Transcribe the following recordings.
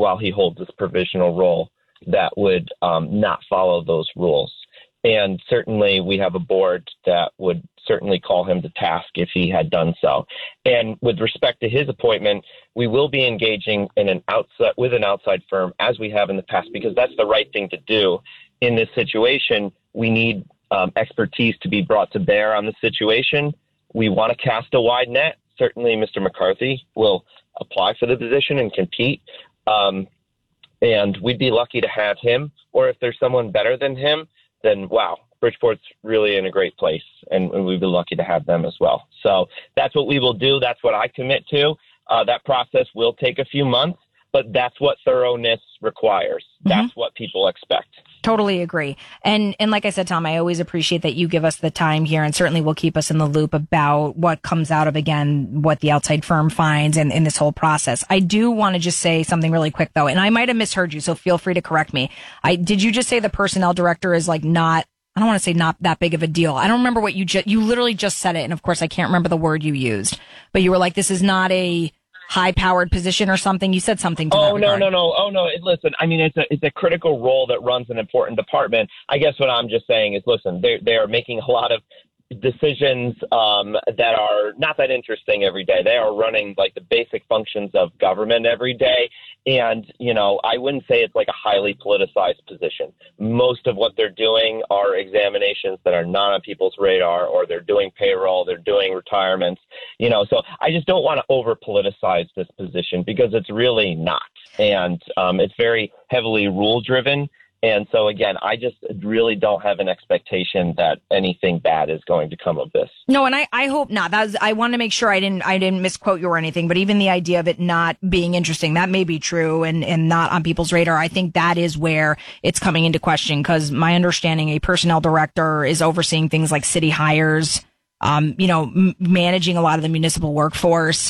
while he holds this provisional role that would not follow those rules. And certainly we have a board that would certainly call him to task if he had done so. And with respect to his appointment, we will be engaging with an outside firm as we have in the past, because that's the right thing to do. In this situation, we need expertise to be brought to bear on the situation. We want to cast a wide net. Certainly Mr. McCarthy will apply for the position and compete. And we'd be lucky to have him, or if there's someone better than him, then wow, Bridgeport's really in a great place, and we'd be lucky to have them as well. So that's what we will do. That's what I commit to. That process will take a few months, but that's what thoroughness requires. That's what people expect. Totally agree. And like I said, Tom, I always appreciate that you give us the time here, and certainly will keep us in the loop about what comes out of, again, what the outside firm finds in this whole process. I do want to just say something really quick, though, and I might have misheard you, so feel free to correct me. Did you just say the personnel director is like not, I don't want to say not that big of a deal. I don't remember what you literally just said it. And of course, I can't remember the word you used, but you were like, this is not a high-powered position or something. You said something to that regard. No. Oh, no. Listen, I mean, it's a critical role that runs an important department. I guess what I'm just saying is, listen, they are making a lot of decisions that are not that interesting every day. They are running like the basic functions of government every day. And, I wouldn't say it's like a highly politicized position. Most of what they're doing are examinations that are not on people's radar, or they're doing payroll, they're doing retirements, so I just don't want to over politicize this position, because it's really not. And it's very heavily rule driven. And so, again, I just really don't have an expectation that anything bad is going to come of this. No, and I hope not. I want to make sure I didn't misquote you or anything. But even the idea of it not being interesting, that may be true and not on people's radar. I think that is where it's coming into question, because my understanding, a personnel director is overseeing things like city hires, managing a lot of the municipal workforce.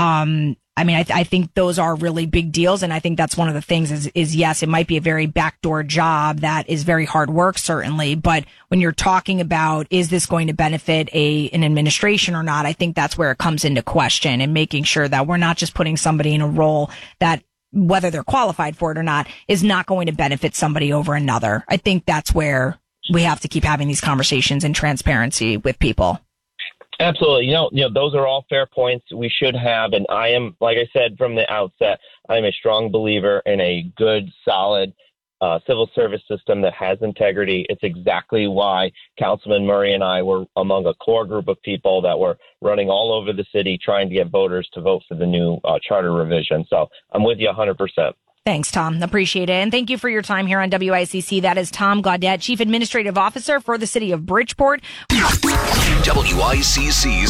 I think those are really big deals. And I think that's one of the things is yes, it might be a very backdoor job that is very hard work, certainly. But when you're talking about, is this going to benefit an administration or not? I think that's where it comes into question, and making sure that we're not just putting somebody in a role that, whether they're qualified for it or not, is not going to benefit somebody over another. I think that's where we have to keep having these conversations and transparency with people. Absolutely. Those are all fair points we should have. And I am, like I said from the outset, I'm a strong believer in a good, solid civil service system that has integrity. It's exactly why Councilman Murray and I were among a core group of people that were running all over the city trying to get voters to vote for the new charter revision. So I'm with you 100%. Thanks, Tom. Appreciate it. And thank you for your time here on WICC. That is Tom Gaudette, Chief Administrative Officer for the City of Bridgeport. WICC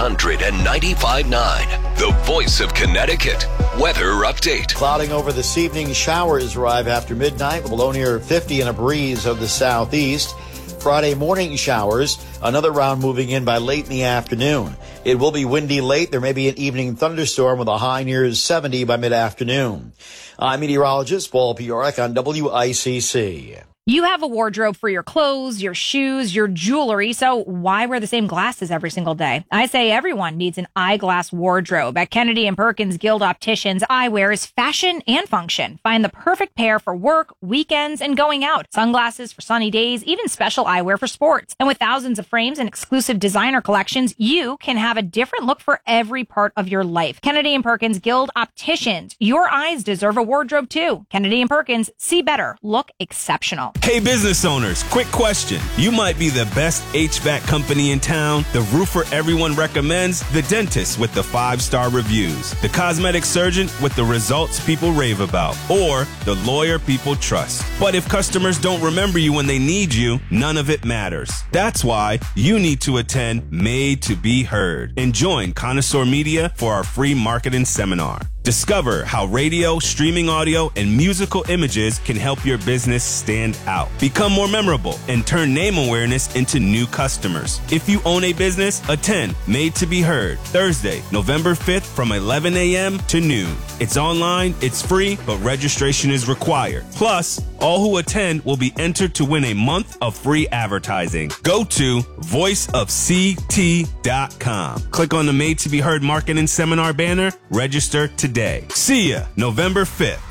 695.9, the voice of Connecticut. Weather update. Clouding over this evening. Showers arrive after midnight, below near 50 and a breeze of the southeast. Friday morning showers, another round moving in by late in the afternoon. It will be windy late. There may be an evening thunderstorm with a high near 70 by mid-afternoon. I'm meteorologist Paul Piorek on WICC. You have a wardrobe for your clothes, your shoes, your jewelry, so why wear the same glasses every single day? I say everyone needs an eyeglass wardrobe. At Kennedy & Perkins Guild Opticians, eyewear is fashion and function. Find the perfect pair for work, weekends, and going out. Sunglasses for sunny days, even special eyewear for sports. And with thousands of frames and exclusive designer collections, you can have a different look for every part of your life. Kennedy & Perkins Guild Opticians. Your eyes deserve a wardrobe too. Kennedy & Perkins, see better, look exceptional. Hey business owners, quick question. You might be the best HVAC company in town, the roofer everyone recommends, the dentist with the 5-star reviews, the cosmetic surgeon with the results people rave about, or the lawyer people trust. But if customers don't remember you when they need you, none of it matters. That's why you need to attend Made to Be Heard and join Connoisseur Media for our free marketing seminar. Discover how radio, streaming audio, and musical images can help your business stand out. Become more memorable and turn name awareness into new customers. If you own a business, attend Made to Be Heard, Thursday, November 5th from 11 a.m. to noon. It's online, it's free, but registration is required. Plus, all who attend will be entered to win a month of free advertising. Go to voiceofct.com. Click on the Made to Be Heard marketing seminar banner, register today. See ya November 5th.